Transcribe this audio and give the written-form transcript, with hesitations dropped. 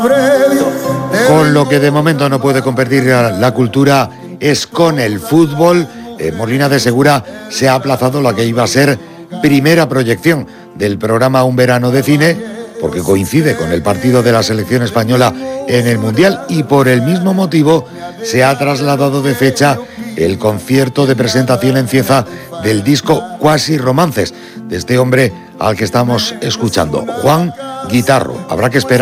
Con lo que de momento no puede competir la cultura es con el fútbol. Molina de Segura se ha aplazado la que iba a ser primera proyección del programa Un Verano de Cine, porque coincide con el partido de la selección española en el Mundial, y por el mismo motivo se ha trasladado de fecha el concierto de presentación en Cieza del disco Cuasi Romances, de este hombre al que estamos escuchando, Juan Guitarro. Habrá que esperar